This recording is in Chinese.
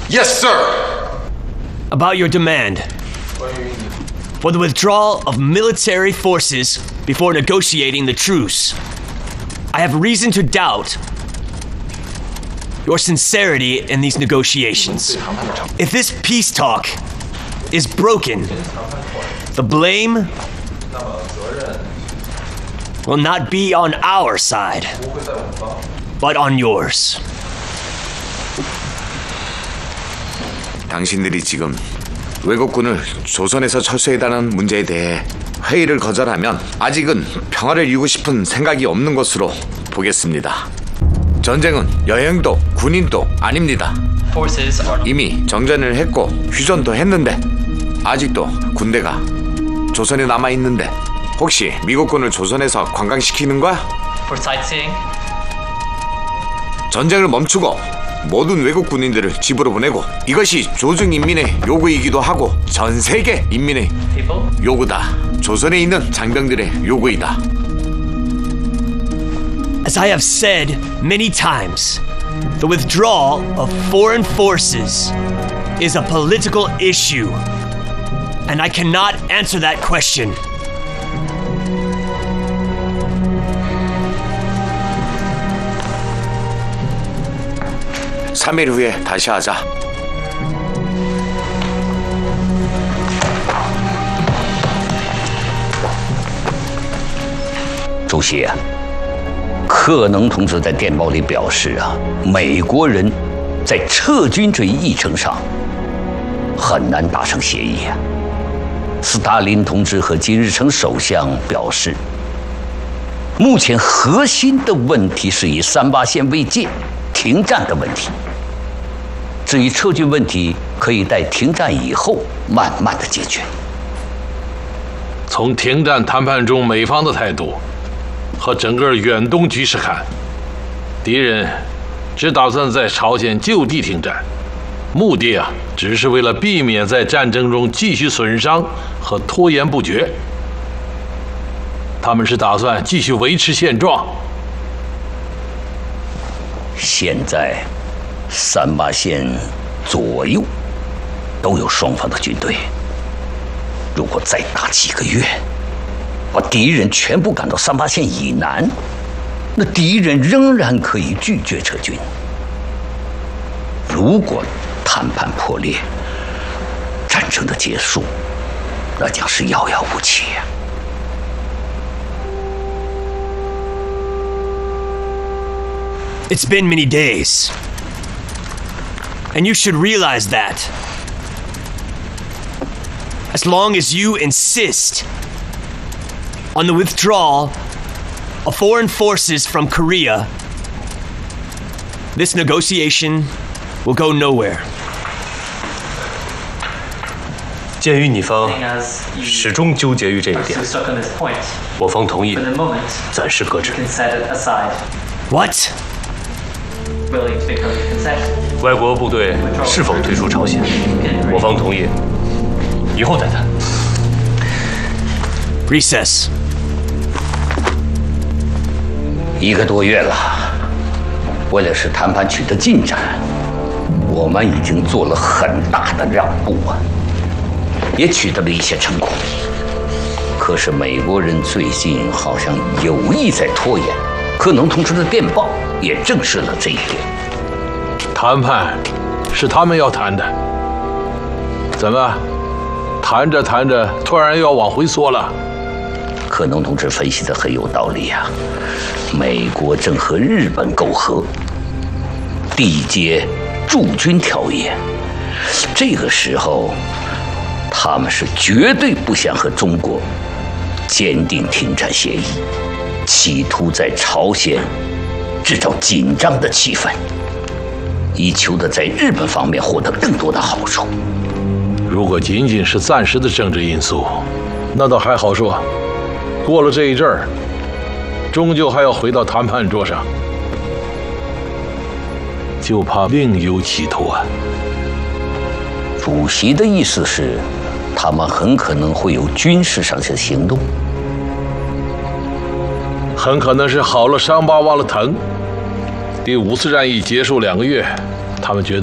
Yes, sir. About your demand for the withdrawal of military forces before negotiating the truce. I have reason to doubt your sincerity in these negotiations. If this peace talk is broken, the blame will not be on our side, but on yours. 당신들이 지금 외국군을 조선에서 철수해달라는 문제에 대해 회의를 거절하면 아직은 평화를 이루고 싶은 생각이 없는 것으로 보겠습니다. 전쟁은 여행도 군인도 아닙니다. 이미 정전을 했고 휴전도 했는데 아직도 군대가 조선에 남아있는데 혹시 미국군을 조선에서 관광시키는 거야? 전쟁을 멈추고 모든 외국 군인들을 집으로 보내고 이것이 조중 인민의 요구이기도 하고 전 세계 인민의 요구다. 조선에 있는 장병들의 요구이다. As I have said many times, the withdrawal of foreign forces is a political issue, and I cannot answer that question. 삼 일 후에 다시 하자. 主席啊，克能同志在电报里表示啊，美国人在撤军这一议程上很难达成协议啊。斯大林同志和金日成首相表示，目前核心的问题是以38线为界停战的问题。至于撤军问题，可以待停战以后慢慢的解决。 从停战谈判中美方的态度和整个远东局势看，敌人只打算在朝鲜就地停战，目的只是为了避免在战争中继续损伤和拖延不决。他们是打算继续维持现状。 现在38线左右都有双方的军队，如果再打几个月，把敌人全部赶到38线以南，那敌人仍然可以拒绝撤军。如果谈判破裂，战争的结束，那将是遥遥无期呀。 It's been many days, and you should realize that. As long as you insist on the withdrawal of foreign forces from Korea, this negotiation will go nowhere. 鉴于你方始终纠结于这一点，我方同意暂时搁置。 What? 外国部队是否退出朝鲜，我方同意以后再谈。 Recess. 1个多月了，为了使谈判取得进展，我们已经做了很大的让步啊，也取得了一些成果。可是美国人最近好像有意在拖延，克能同志的电报也证实了这一点。 谈判是他们要谈的，怎么谈着谈着突然要往回缩了？ 克能同志分析的很有道理啊，美国正和日本媾和，缔结驻军条约，这个时候他们是绝对不想和中国签订停战协议，企图在朝鲜制造紧张的气氛，以求得在日本方面获得更多的好处。 如果仅仅是暂时的政治因素，那倒还好说。过了这一阵儿，终究还要回到谈判桌上，就怕另有企图啊。 主席的意思是，他们很可能会有军事上的行动， 很可能是好了伤疤忘了疼。第5次战役结束2个月，他们觉得